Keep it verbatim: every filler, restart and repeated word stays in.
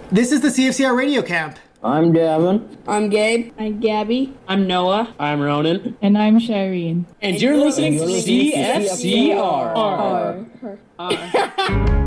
This is the C F C R Radio Camp. I'm Davin. I'm Gabe. I'm Gabby. I'm Noah. I'm Ronan. And I'm Shireen. And, and you're listening to C F C R. R. R. R.